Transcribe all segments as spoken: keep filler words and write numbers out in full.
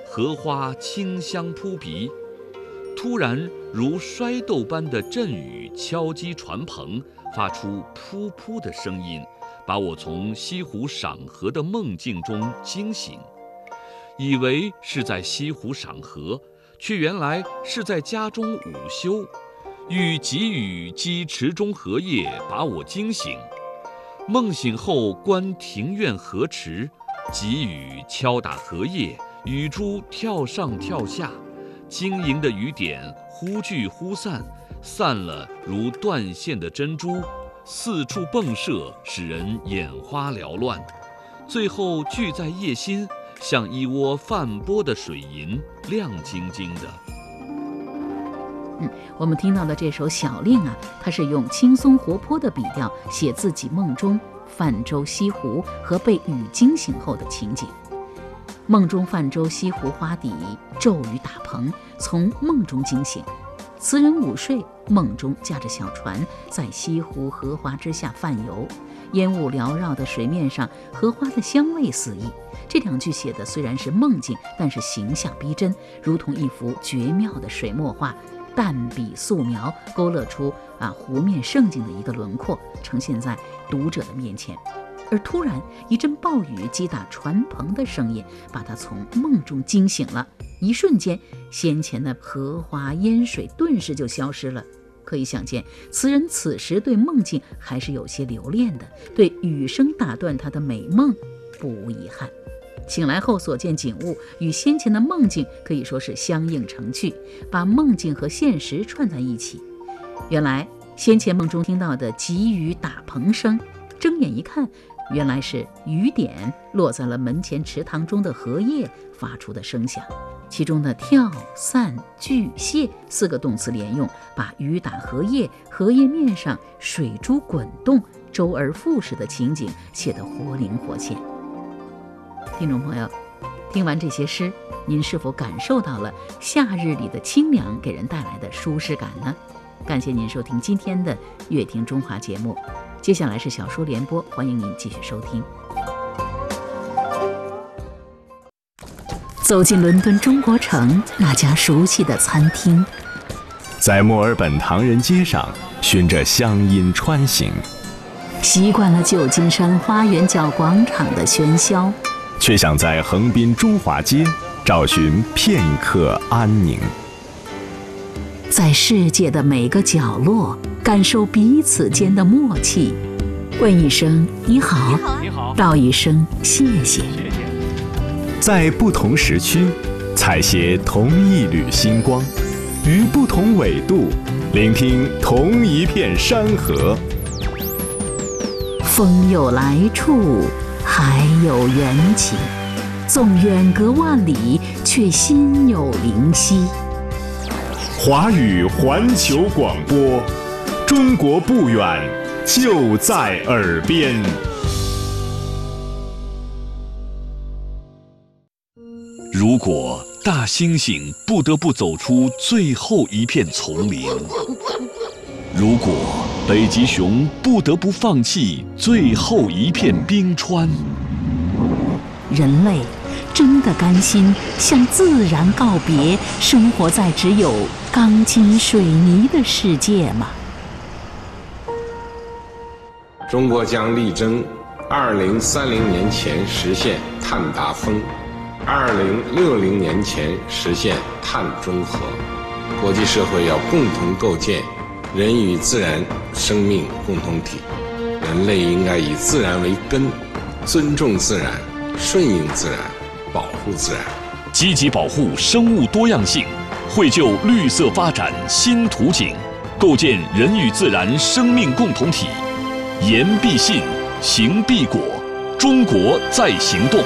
荷花清香扑鼻。突然，如摔豆般的阵雨敲击船棚，发出噗噗的声音，把我从西湖赏荷的梦境中惊醒。以为是在西湖赏荷，却原来是在家中午休。欲急雨击池中荷叶，把我惊醒。梦醒后观庭院荷池，急雨敲打荷叶，雨珠跳上跳下，晶莹的雨点忽聚忽散，散了如断线的珍珠，四处迸射，使人眼花缭乱。最后聚在叶心，像一窝泛波的水银，亮晶晶的。 嗯，我们听到的这首小令啊，它是用轻松活泼的笔调写自己梦中泛舟西湖和被雨惊醒后的情景。梦中泛舟西湖花底，骤雨打棚，从梦中惊醒。词人午睡，梦中驾着小船在西湖荷花之下泛游，烟雾缭绕的水面上，荷花的香味四溢。这两句写的虽然是梦境，但是形象逼真，如同一幅绝妙的水墨画，淡笔素描，勾勒出啊湖面胜景的一个轮廓，呈现在读者的面前。而突然一阵暴雨击打船棚的声音，把他从梦中惊醒了。一瞬间，先前的荷花烟水顿时就消失了。可以想见，词人此时对梦境还是有些留恋的，对雨声打断他的美梦不无遗憾。醒来后所见景物与先前的梦境可以说是相映成趣，把梦境和现实串在一起。原来先前梦中听到的急雨打棚声，睁眼一看，原来是雨点落在了门前池塘中的荷叶发出的声响。其中的跳、散、聚、泻四个动词连用，把雨打荷叶、荷叶面上水珠滚动、周而复始的情景写得活灵活现。听众朋友，听完这些诗，您是否感受到了夏日里的清凉给人带来的舒适感呢？感谢您收听今天的乐听中华节目，接下来是小说联播，欢迎您继续收听。走进伦敦中国城那家熟悉的餐厅， 在墨尔本唐人街上循着乡音穿行， 习惯了旧金山花园角广场的喧嚣， 却想在横滨中华街找寻片刻安宁。 在世界的每个角落感受彼此间的默契，问一声你好， 你好， 道一声谢谢。 在不同时区采撷同一缕星光，于不同纬度聆听同一片山河。 风有来处，海有缘起，纵远隔万里，却心有灵犀。 华语环球广播，中国不远，就在耳边。 如果大猩猩不得不走出最后一片丛林，如果北极熊不得不放弃最后一片冰川， 人类真的甘心向自然告别，生活在只有钢筋水泥的世界吗？ 中国将力争二零三零年前实现碳达峰，二零六零年前实现碳中和。国际社会要共同构建人与自然生命共同体，人类应该以自然为根，尊重自然，顺应自然，保护自然， 积极保护生物多样性，绘就绿色发展新图景，构建人与自然生命共同体。言必信，行必果，中国在行动。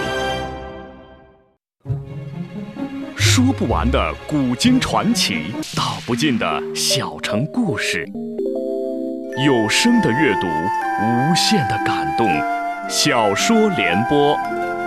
说不完的古今传奇，道不尽的小城故事，有声的阅读，无限的感动。小说联播。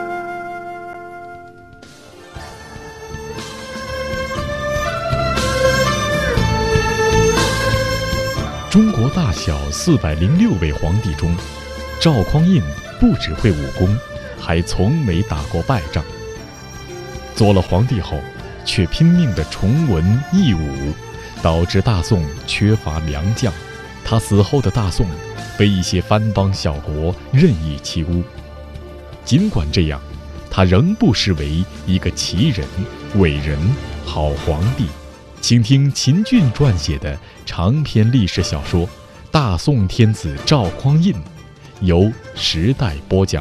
中国大小四百零六位皇帝中，赵匡胤不只会武功，还从没打过败仗。 做了皇帝后，却拼命地崇文抑武，导致大宋缺乏良将。他死后的大宋被一些藩邦小国任意欺污。尽管这样，他仍不失为一个奇人、伟人、好皇帝。请听秦俊撰写的长篇历史小说《大宋天子赵匡胤》，由时代播讲。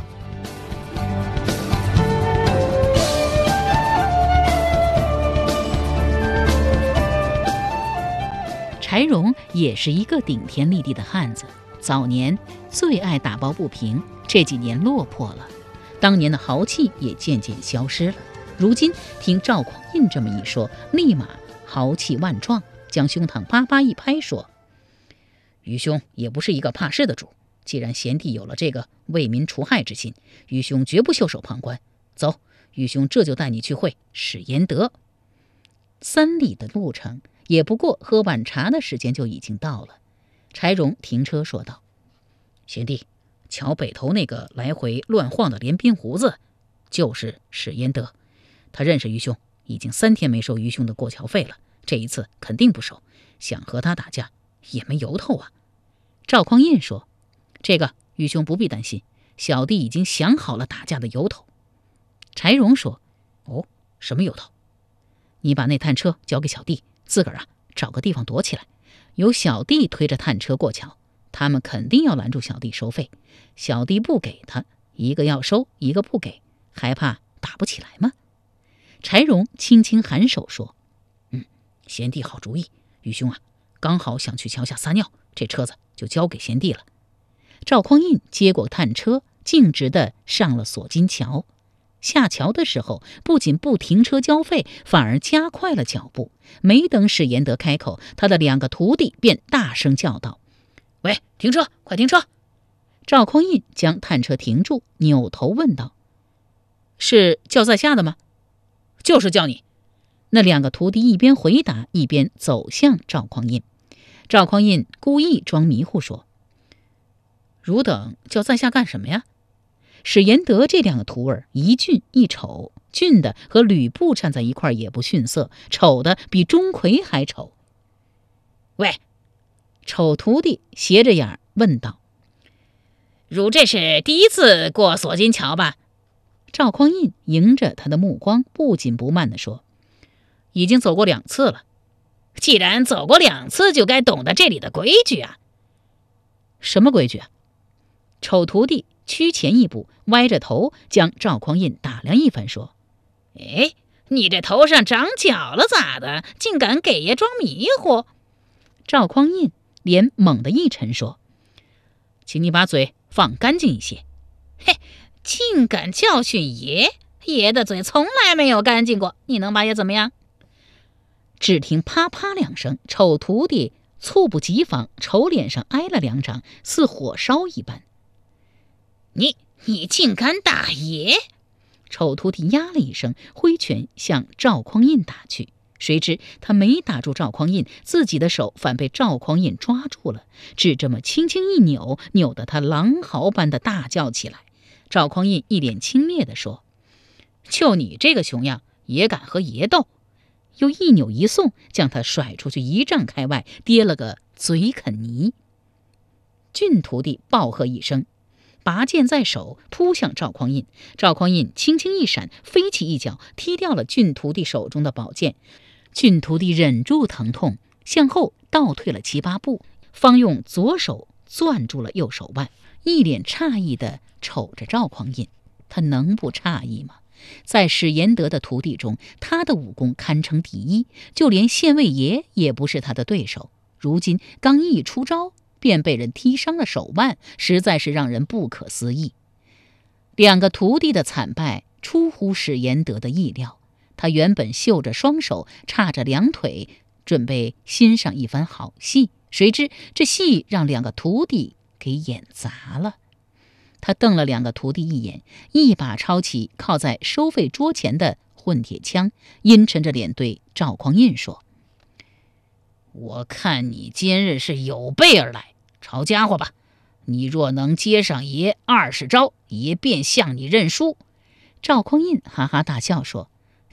柴荣也是一个顶天立地的汉子，早年最爱打抱不平，这几年落魄了，当年的豪气也渐渐消失了。如今听赵匡胤这么一说，立马豪气万状，将胸膛啪啪一拍，说：愚兄也不是一个怕事的主，既然贤弟有了这个为民除害之心，愚兄绝不袖手旁观。走，愚兄这就带你去会史延德。三里的路程，也不过喝碗茶的时间就已经到了。柴荣停车说道：贤弟，瞧北头那个来回乱晃的连鬓胡子，就是史延德。他认识愚兄，已经三天没收愚兄的过桥费了，这一次肯定不收，想和他打架也没由头啊。赵匡胤说：这个愚兄不必担心，小弟已经想好了打架的由头。柴荣说：哦，什么由头？你把那探车交给小弟，自个儿啊找个地方躲起来，由小弟推着探车过桥，他们肯定要拦住小弟收费，小弟不给他，一个要收，一个不给，还怕打不起来吗？柴荣轻轻颔首说：嗯，贤弟好主意，愚兄啊刚好想去桥下撒尿，这车子就交给贤弟了。赵匡胤接过探车，径直地上了锁金桥。下桥的时候，不仅不停车交费，反而加快了脚步。没等史延德开口，他的两个徒弟便大声叫道：喂，停车，快停车！赵匡胤将探车停住，扭头问道：是叫在下的吗？就是叫你。那两个徒弟一边回答，一边走向赵匡胤。赵匡胤故意装迷糊说：汝等叫在下干什么呀？史延德这两个徒儿一俊一丑，俊的和吕布站在一块也不逊色，丑的比钟馗还丑。喂，丑徒弟斜着眼问道：汝这是第一次过锁金桥吧？赵匡胤迎着他的目光，不紧不慢地说：已经走过两次了。既然走过两次，就该懂得这里的规矩啊。什么规矩啊？丑徒弟趋前一步，歪着头将赵匡胤打量一番，说：哎，你这头上长角了咋的？竟敢给爷装迷糊！赵匡胤脸猛地一沉，说：请你把嘴放干净一些。嘿，竟敢教训爷？爷的嘴从来没有干净过，你能把爷怎么样？只听啪啪两声，丑徒弟猝不及防，丑脸上挨了两掌，似火烧一般。你你竟敢打爷！丑徒弟呀了一声，挥拳向赵匡胤打去。谁知他没打住赵匡胤，自己的手反被赵匡胤抓住了，只这么轻轻一扭，扭得他狼嚎般的大叫起来。赵匡胤一脸轻蔑地说：就你这个熊样，也敢和爷斗？又一扭一送，将他甩出去一丈开外，跌了个嘴啃泥。俊徒弟暴喝一声，拔剑在手，扑向赵匡胤。赵匡胤轻轻一闪，飞起一脚踢掉了俊徒弟手中的宝剑。俊徒弟忍住疼痛，向后倒退了七八步，方用左手攥住了右手腕，一脸诧异地瞅着赵匡胤。他能不诧异吗？在史延德的徒弟中，他的武功堪称第一，就连县尉爷也不是他的对手。如今刚一出招，便被人踢伤了手腕，实在是让人不可思议。两个徒弟的惨败出乎史延德的意料，他原本秀着双手，叉着两腿，准备欣赏一番好戏，谁知这戏让两个徒弟给演砸了。他瞪了两个徒弟一眼，一把抄起靠在收费桌前的混铁枪，阴沉着脸对赵匡胤说：我看你今日是有备而来，抄家伙吧！你若能接上爷二十招，爷便向你认输。赵匡胤哈哈大笑说：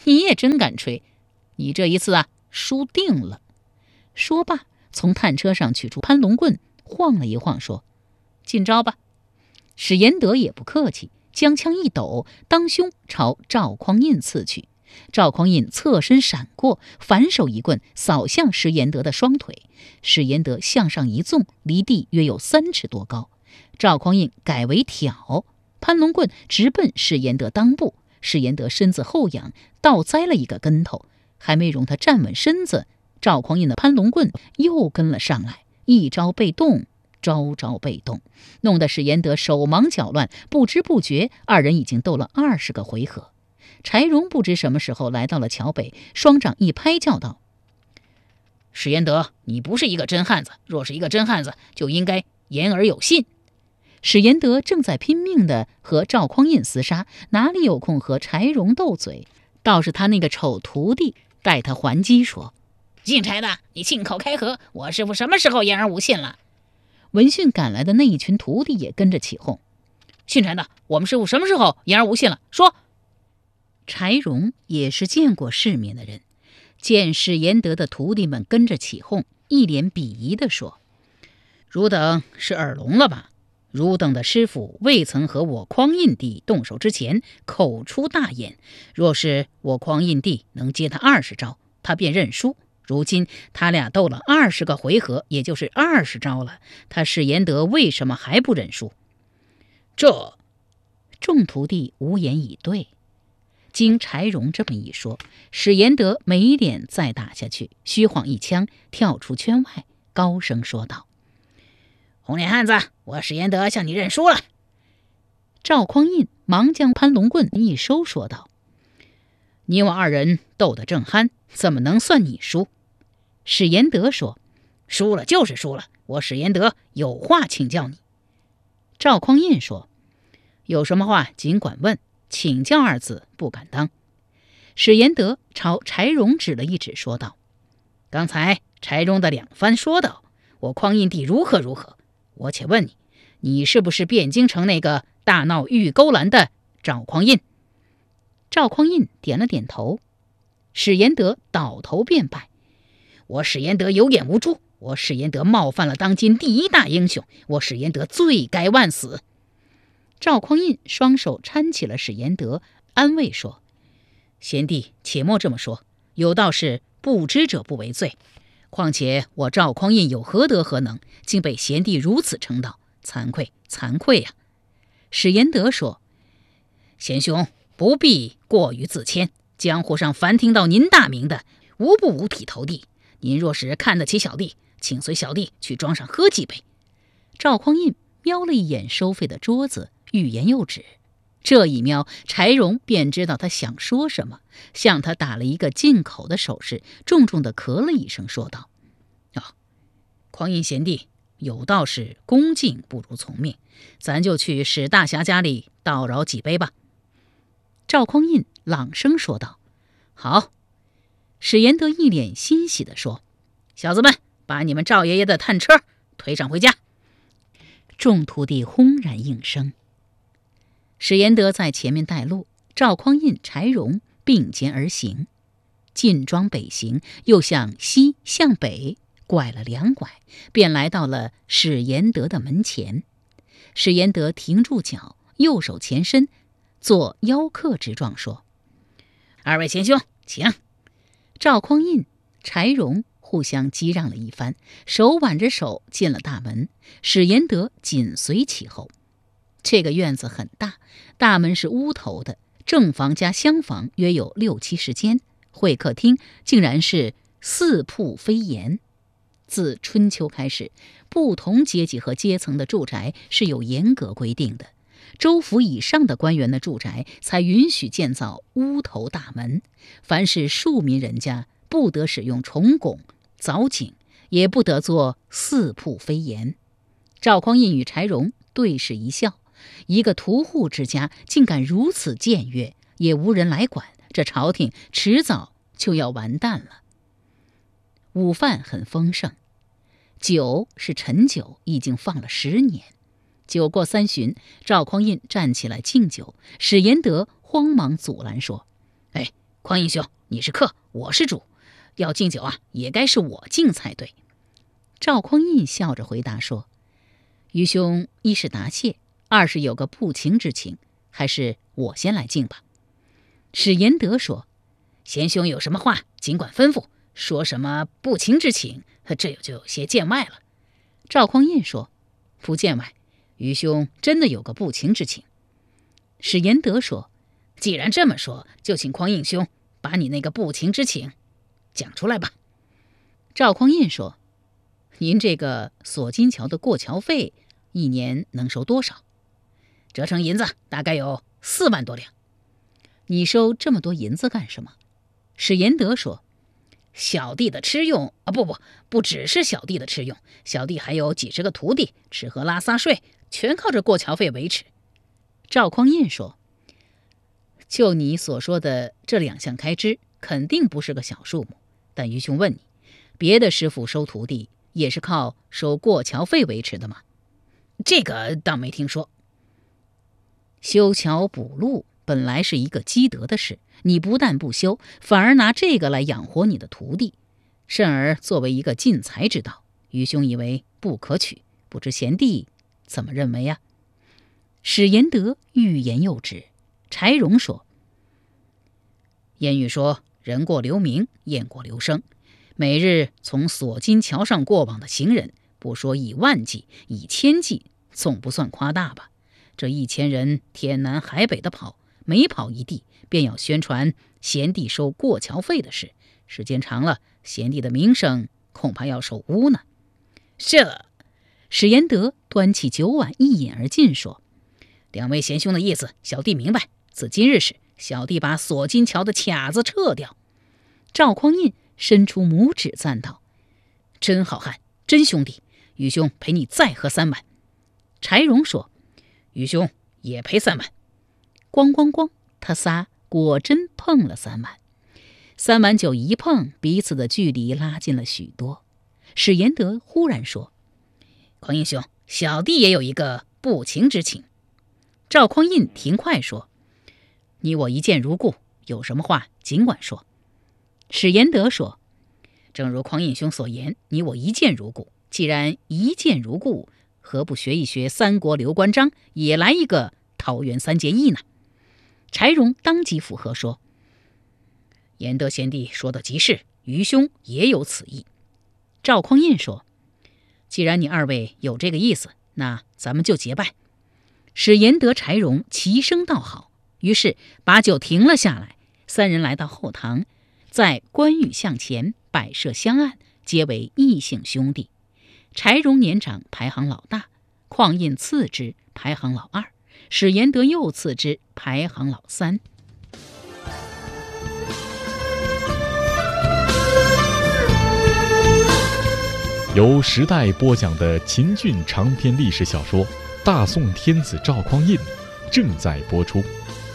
你也真敢吹，你这一次啊，输定了。”说罢，从探车上取出攀龙棍，晃了一晃，说：“进招吧。”史延德也不客气，将枪一抖，当胸朝赵匡胤刺去。赵匡胤侧身闪过，反手一棍扫向史延德的双腿。史延德向上一纵，离地约有三尺多高。赵匡胤改为挑，攀龙棍直奔史延德裆部。史延德身子后仰，倒栽了一个跟头，还没容他站稳身子，赵匡胤的攀龙棍又跟了上来，一招被动，招招被动，弄得史延德手忙脚乱，不知不觉二人已经斗了二十个回合。柴荣不知什么时候来到了桥北，双掌一拍，叫道：“史延德，你不是一个真汉子，若是一个真汉子，就应该言而有信。”史延德正在拼命地和赵匡胤厮杀，哪里有空和柴荣斗嘴？倒是他那个丑徒弟待他还击，说：“姓柴的，你信口开河，我师傅什么时候言而无信了？”闻讯赶来的那一群徒弟也跟着起哄：“姓柴的，我们师傅什么时候言而无信了？说！”柴荣也是见过世面的人，见史延德的徒弟们跟着起哄，一脸鄙夷地说：“汝等是耳聋了吧？汝等的师傅未曾和我匡胤帝动手之前口出大言，若是我匡胤帝能接他二十招，他便认输。如今他俩斗了二十个回合，也就是二十招了，他史延德为什么还不认输？”这众徒弟无言以对。经柴荣这么一说，史延德没脸再打下去，虚晃一枪跳出圈外，高声说道：“红脸汉子，我史延德向你认输了。”赵匡胤忙将攀龙棍一收，说道：“你我二人斗得正酣，怎么能算你输？”史延德说：“输了就是输了，我史延德有话请教你。”赵匡胤说：“有什么话尽管问，请教二字不敢当。”史延德朝柴荣指了一指，说道：“刚才柴荣的两番说道，我匡胤帝如何如何，我且问你，你是不是汴京城那个大闹玉钩栏的赵匡胤？”赵匡胤点了点头。史延德倒头便拜：“我史延德有眼无珠，我史延德冒犯了当今第一大英雄，我史延德罪该万死。”赵匡胤双手搀起了史延德，安慰说：“贤弟且莫这么说，有道是不知者不为罪。况且我赵匡胤有何德何能，竟被贤弟如此称道，惭愧惭愧呀！”史延德说：“贤兄不必过于自谦，江湖上凡听到您大名的，无不五体投地。您若是看得起小弟，请随小弟去庄上喝几杯。”赵匡胤瞄了一眼收费的桌子，欲言又止。这一瞄，柴荣便知道他想说什么，向他打了一个进口的手势，重重地咳了一声，说道：“啊，匡胤贤弟，有道是恭敬不如从命，咱就去史大侠家里叨扰几杯吧。”赵匡胤朗声说道：“好。”史延德一脸欣喜地说：“小子们，把你们赵爷爷的探车推上回家。”众徒弟轰然应声。史延德在前面带路，赵匡胤、柴荣并肩而行。进庄北行，又向西向北拐了两拐，便来到了史延德的门前。史延德停住脚，右手前伸，做邀客之状，说：“二位贤兄，请。”赵匡胤、柴荣互相击让了一番，手挽着手进了大门，史延德紧随其后。这个院子很大，大门是屋头的，正房加厢房约有六七十间，会客厅竟然是四铺飞檐。自春秋开始，不同阶级和阶层的住宅是有严格规定的，州府以上的官员的住宅才允许建造屋头大门，凡是庶民人家不得使用重拱、藻井，也不得做四铺飞檐。赵匡胤与柴荣对视一笑，一个屠户之家竟敢如此僭越，也无人来管，这朝廷迟早就要完蛋了。午饭很丰盛，酒是陈酒，已经放了十年。酒过三巡，赵匡胤站起来敬酒，史延德慌忙阻拦说：“哎， 匡胤兄，你是客，我是主，要敬酒啊，也该是我敬才对。赵匡胤笑着回答说：愚兄一是答谢，二是有个不情之请，还是我先来敬吧。史延德说：贤兄有什么话尽管吩咐，说什么不情之请，这就有些见外了。赵匡胤说：不见外，愚兄真的有个不情之请。史延德说：既然这么说，就请匡胤兄把你那个不情之请讲出来吧。赵匡胤说：您这个锁金桥的过桥费一年能收多少？折成银子大概有四万多两。你收这么多银子干什么？史延德说：小弟的吃用啊，不不不只是小弟的吃用，小弟还有几十个徒弟，吃喝拉撒睡全靠着过桥费维持。赵匡胤说：就你所说的这两项开支，肯定不是个小数目。但愚兄问你，别的师傅收徒弟也是靠收过桥费维持的吗？这个倒没听说。修桥补路本来是一个积德的事，你不但不修，反而拿这个来养活你的徒弟，甚而作为一个进财之道，愚兄以为不可取，不知贤弟怎么认为呀？史延德欲言又止。柴荣说：谚语说人过留名，雁过留声，每日从锁金桥上过往的行人，不说以万计，以千计，总不算夸大吧？这一千人天南海北的跑，每跑一地便要宣传贤弟收过桥费的事，时间长了，贤弟的名声恐怕要受污呢。这史延德端起酒碗一饮而尽，说：两位贤兄的意思小弟明白，自今日始，小弟把锁金桥的卡子撤掉。赵匡胤伸出拇指赞道：真好汉，真兄弟，愚兄陪你再喝三碗。柴荣说：愚兄也赔三碗。咣咣咣，他仨果真碰了三碗。三碗酒一碰，彼此的距离拉近了许多。史延德忽然说：匡胤兄，小弟也有一个不情之请。赵匡胤停快说：你我一见如故，有什么话尽管说。史延德说：正如匡胤兄所言，你我一见如故，既然一见如故，何不学一学三国刘关张，也来一个桃园三结义呢？柴荣当即附和说：延德贤弟说的极是，愚兄也有此意。赵匡胤说：既然你二位有这个意思，那咱们就结拜。史延德、柴荣齐声道好，于是把酒停了下来。三人来到后堂，在关羽向前摆设香案，皆为异姓兄弟。柴荣年长，排行老大；匡胤次之，排行老二；史延德又次之，排行老三。 由时代播讲的秦俊长篇历史小说《大宋天子赵匡胤》正在播出。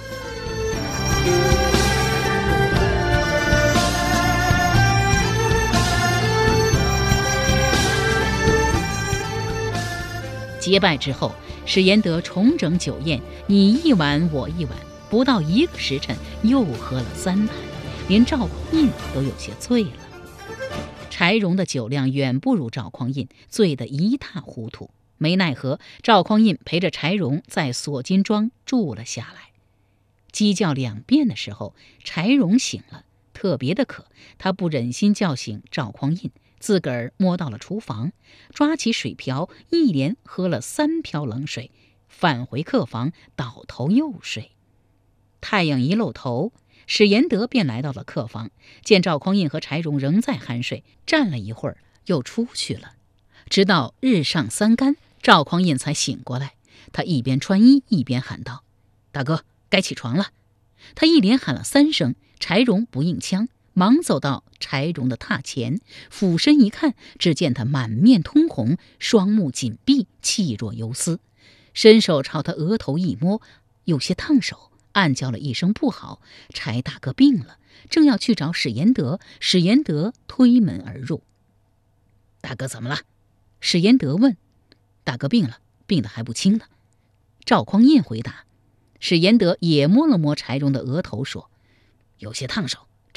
结拜之后，史延德重整酒宴，你一碗我一碗，不到一个时辰又喝了三坛，连赵匡胤都有些醉了。柴荣的酒量远不如赵匡胤，醉得一塌糊涂。没奈何，赵匡胤陪着柴荣在锁金庄住了下来。鸡叫两遍的时候，柴荣醒了，特别的渴，他不忍心叫醒赵匡胤，自个儿摸到了厨房，抓起水瓢，一连喝了三瓢冷水，返回客房，倒头又睡。太阳一露头，史延德便来到了客房，见赵匡胤和柴荣仍在酣睡，站了一会儿，又出去了。直到日上三竿，赵匡胤才醒过来。他一边穿衣一边喊道：大哥，该起床了。他一连喊了三声，柴荣不应腔，忙走到柴荣的榻前，俯身一看，只见他满面通红，双目紧闭，气若游丝，伸手朝他额头一摸，有些烫手，暗叫了一声不好。柴大哥病了，正要去找史延德，史延德推门而入。大哥怎么了？史延德问。大哥病了，病得还不轻呢。赵匡胤回答。史延德也摸了摸柴荣的额头，说：有些烫手，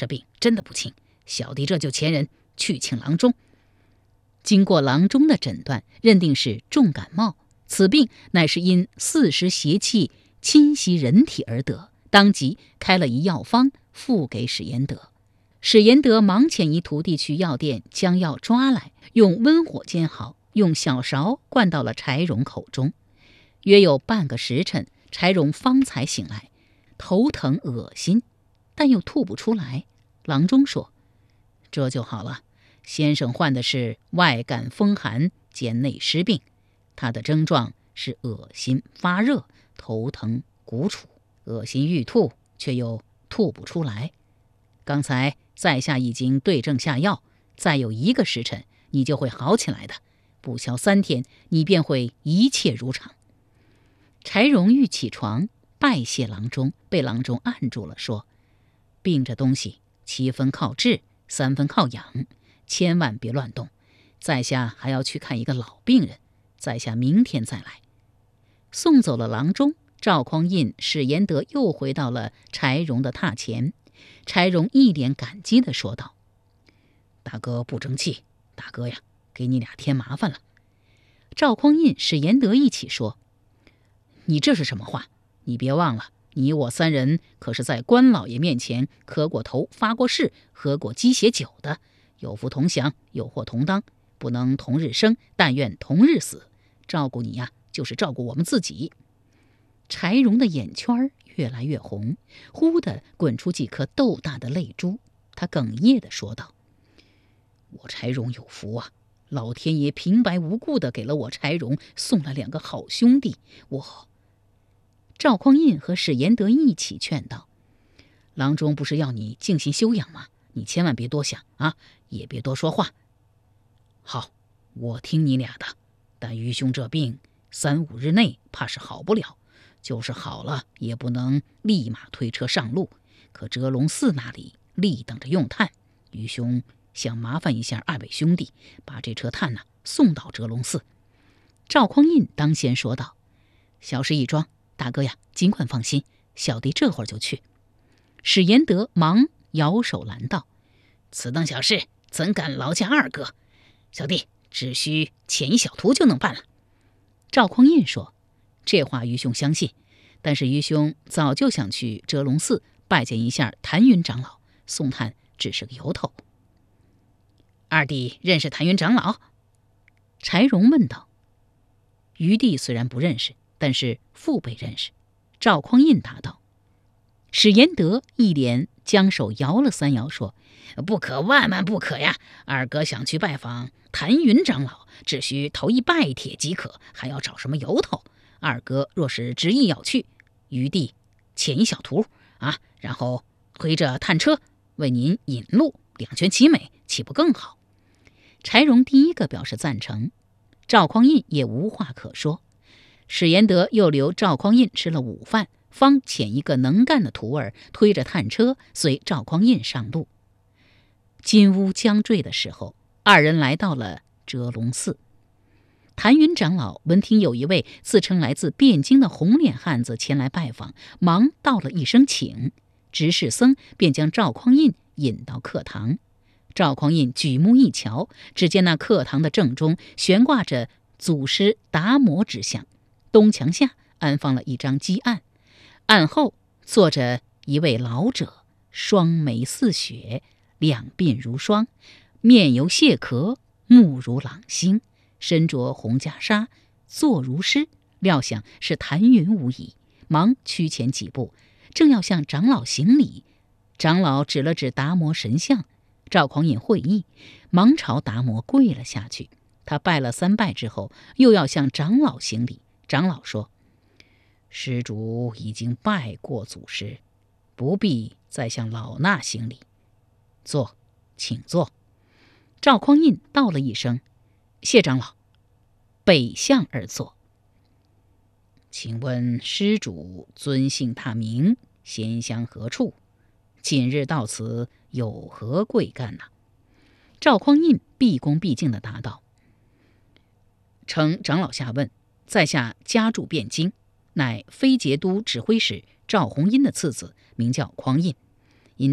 这病真的不轻，小弟这就前人去请郎中。经过郎中的诊断，认定是重感冒，此病乃是因四时邪气侵袭人体而得，当即开了一药方付给史延德。史延德忙遣一徒弟去药店将药抓来，用温火煎好，用小勺灌到了柴荣口中。约有半个时辰，柴荣方才醒来，头疼恶心，但又吐不出来。郎中说：“这就好了，先生患的是外感风寒兼内湿病，他的症状是恶心发热、头疼鼓楚，恶心欲吐，却又吐不出来。刚才在下已经对症下药，再有一个时辰，你就会好起来的。不消三天，你便会一切如常。”柴荣欲起床拜谢郎中，被郎中按住了，说：“病这东西七分靠治，三分靠养，千万别乱动。在下还要去看一个老病人，在下明天再来。”送走了郎中，赵匡胤、史延德又回到了柴荣的榻前。柴荣一脸感激地说道：“大哥不争气，大哥呀，给你俩添麻烦了。”赵匡胤、史延德一起说：“你这是什么话？你别忘了，你我三人可是在关老爷面前磕过头、发过誓、喝过鸡血酒的，有福同享，有祸同当，不能同日生，但愿同日死。照顾你呀，就是照顾我们自己。”柴荣的眼圈越来越红，忽地滚出几颗豆大的泪珠。他哽咽地说道：“我柴荣有福啊！老天爷平白无故地给了我柴荣送了两个好兄弟。我……”赵匡胤和史延德一起劝道：“郎中不是要你静心休养吗？你千万别多想啊，也别多说话。好，我听你俩的，但愚兄这病三五日内怕是好不了。就是好了，也不能立马推车上路。可哲龙寺那里立等着用炭，愚兄想麻烦一下二位兄弟，把这车炭呢、啊、送到哲龙寺。”赵匡胤当先说道：“小事一桩，大哥呀，尽管放心，小弟这会儿就去。”史延德忙摇手拦道：“此等小事，怎敢劳驾二哥？小弟只需遣一小徒就能办了。”赵匡胤说：“这话愚兄相信，但是愚兄早就想去哲龙寺拜见一下谭云长老，送炭只是个由头。”“二弟认识谭云长老？”柴荣问道。余弟虽然不认识，但是父辈认识。赵匡胤答道。史延德一连将手摇了三摇，说：“不可，万万不可呀！二哥想去拜访谭云长老，只需投一拜帖即可，还要找什么由头？二哥若是执意要去，余弟遣一小徒啊，然后推着炭车为您引路，两全其美，岂不更好？”柴荣第一个表示赞成，赵匡胤也无话可说。史延德又留赵匡胤吃了午饭，方遣一个能干的徒儿推着炭车随赵匡胤上路。金乌将坠的时候，二人来到了哲龙寺。谭云长老闻听有一位自称来自汴京的红脸汉子前来拜访，忙道了一声请，执事僧便将赵匡胤引到课堂。赵匡胤举目一瞧，只见那课堂的正中悬挂着祖师达摩之像，东墙下安放了一张鸡案，案后坐着一位老者，双眉似雪，两鬓如霜，面由蟹壳，目如朗星，身着红袈裟，坐如狮，料想是谭云无疑，忙趋前几步，正要向长老行礼。长老指了指达摩神像，赵匡胤会意，忙朝达摩跪了下去。他拜了三拜之后，又要向长老行礼。长老说：“施主已经拜过祖师，不必再向老衲行礼。坐，请坐。”赵匡胤道了一声：“谢长老。”北向而坐。请问施主尊姓大名，闲乡何处？今日到此有何贵干呢、啊？赵匡胤毕恭毕敬地答道：“承长老下问，在下家住汴京，乃飞节都指挥使赵弘殷的次子，名叫匡胤。因到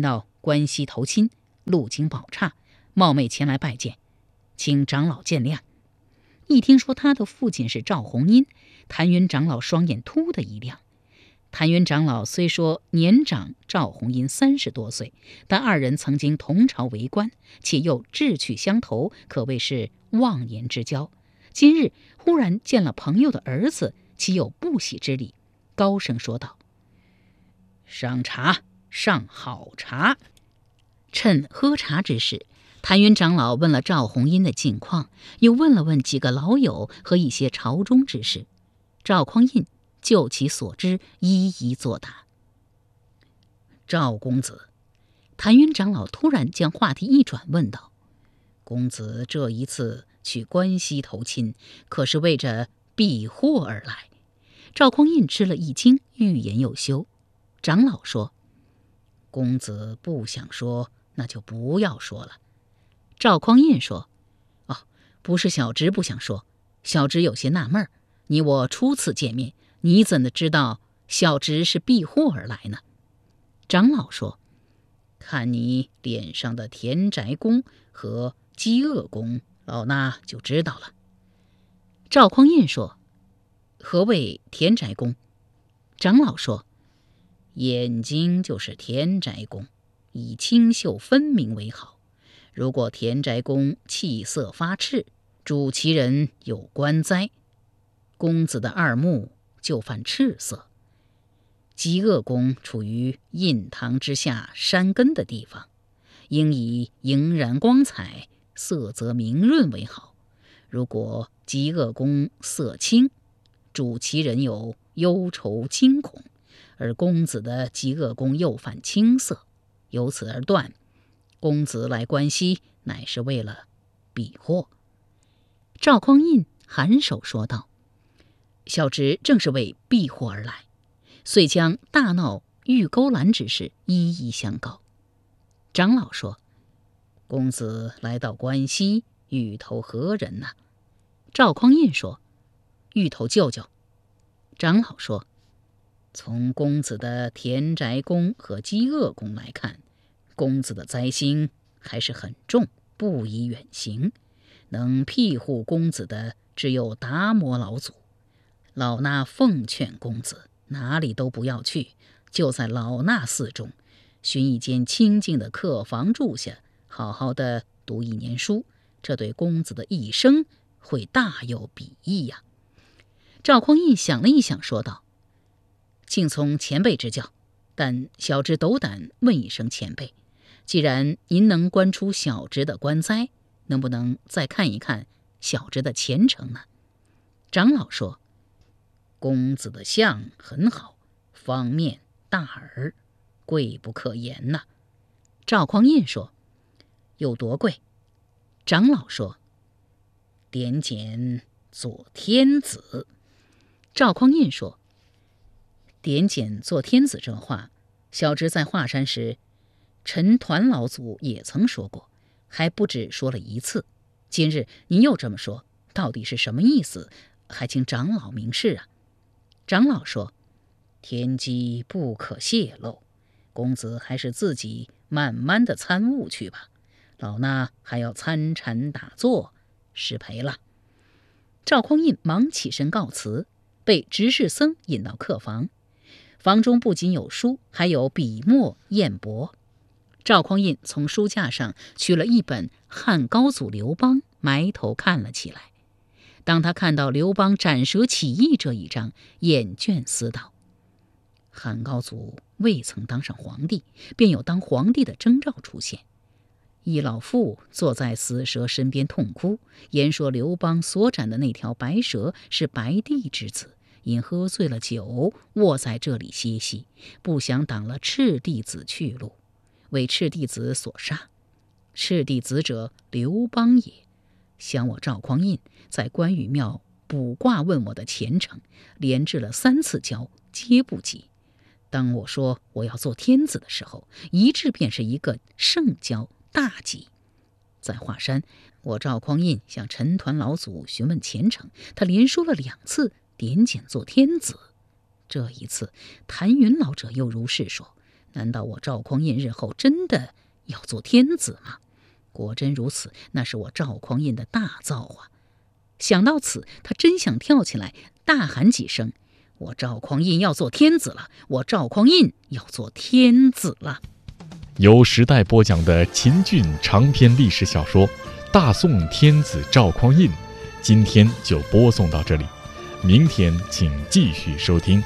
关西投亲，路经宝刹，冒昧前来拜见，请长老见谅。一听说他的父亲是赵弘殷，谭云长老双眼突的一亮。谭云长老虽说年长赵弘殷三十多岁，但二人曾经同朝为官，且又志趣相投，可谓是忘年之交。今日忽然见了朋友的儿子，岂有不喜之理？高声说道：“上茶，上好茶。”趁喝茶之时，谭云长老问了赵弘殷的近况，又问了问几个老友和一些朝中之事。赵匡胤就其所知一一作答。赵公子，谭云长老突然将话题一转，问道：“公子这一次去关西投亲，可是为着避祸而来？”赵匡胤吃了一惊，欲言又休。长老说：“公子不想说，那就不要说了。”赵匡胤说：“哦，不是小侄不想说，小侄有些纳闷儿，你我初次见面，你怎的知道小侄是避祸而来呢？”长老说：“看你脸上的田宅宫和饥饿宫，老衲就知道了。”赵匡胤说：“何谓田宅宫？”长老说：“眼睛就是田宅宫，以清秀分明为好。如果田宅宫气色发赤，主其人有官灾，公子的二目就犯赤色。饥饿宫处于印堂之下山根的地方，应以莹然光彩、色泽明润为好。如果饥饿宫色青，主其人有忧愁惊恐，而公子的饥饿宫又犯青色，由此而断，公子来关西乃是为了避祸。”赵匡胤颔首说道：“小侄正是为避祸而来，遂将大闹玉钩栏之事一一相告。”长老说：“公子来到关西，欲投何人呢？”赵匡胤说：“欲投舅舅。”长老说：“从公子的田宅宫和饥饿宫来看，公子的灾星还是很重，不宜远行。能庇护公子的只有达摩老祖。老衲奉劝公子，哪里都不要去，就在老衲寺中寻一间清静的客房住下，好好的读一年书，这对公子的一生会大有裨益呀。”赵匡胤想了一想，说道：“敬从前辈指教，但小侄斗胆问一声前辈，既然您能观出小侄的官灾，能不能再看一看小侄的前程呢？”长老说：“公子的相很好，方面大耳，贵不可言呐。”赵匡胤说：“有多贵？”长老说：“点检做天子。”赵匡胤说：“点检做天子这话，小侄在华山时，陈团老祖也曾说过，还不止说了一次。今日您又这么说，到底是什么意思？还请长老明示啊。”长老说：“天机不可泄露，公子还是自己慢慢的参悟去吧。老衲还要参禅打坐，失陪了。”赵匡胤忙起身告辞，被执事僧引到客房。房中不仅有书，还有笔墨砚帛。赵匡胤从书架上取了一本《汉高祖刘邦》，埋头看了起来。当他看到刘邦斩蛇起义这一章，眼倦思道：汉高祖未曾当上皇帝，便有当皇帝的征兆出现。一老妇坐在死蛇身边痛哭，言说刘邦所斩的那条白蛇是白帝之子，因喝醉了酒，卧在这里歇息，不想挡了赤帝子去路，为赤帝子所杀。赤帝子者，刘邦也。想我赵匡胤在关羽庙卜卦问我的前程，连掷了三次跤，皆不及。当我说我要做天子的时候，一掷便是一个圣跤，大吉。在华山，我赵匡胤向陈团老祖询问前程，他连说了两次点检做天子。这一次谭云老者又如是说， 难道我赵匡胤日后真的要做天子吗？果真如此，那是我赵匡胤的大造啊！想到此，他真想跳起来大喊几声：我赵匡胤要做天子了！我赵匡胤要做天子了！ 由时代播讲的秦俊长篇历史小说《大宋天子赵匡胤》，今天就播送到这里，明天请继续收听。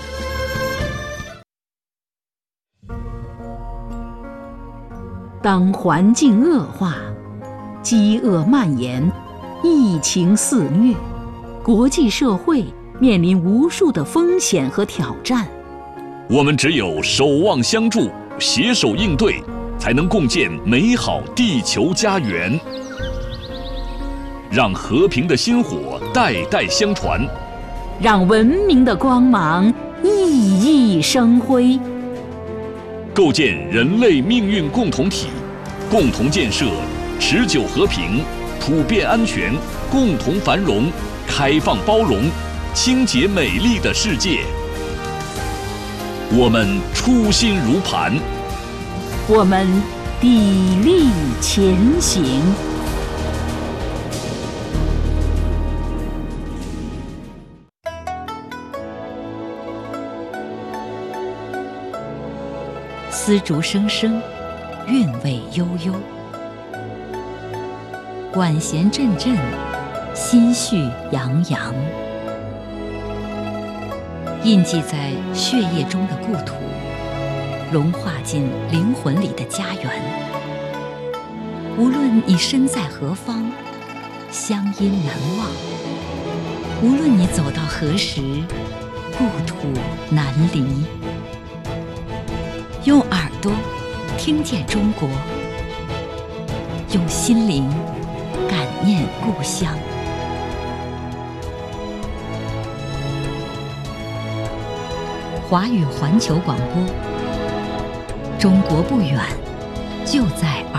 当环境恶化，饥饿蔓延，疫情肆虐，国际社会面临无数的风险和挑战， 我们只有守望相助，携手应对，才能共建美好地球家园，让和平的薪火代代相传， 让文明的光芒熠熠生辉， 构建人类命运共同体，共同建设持久和平、普遍安全、共同繁荣、开放包容、清洁美丽的世界。我们初心如磐， 我们砥砺前行。丝竹声声，韵味悠悠，管弦阵阵，心绪洋洋。印记在血液中的故土，融化进灵魂里的家园。无论你身在何方，乡音难忘；无论你走到何时，故土难离。用耳朵听见中国，用心灵感念故乡。华语环球广播，中国不远，就在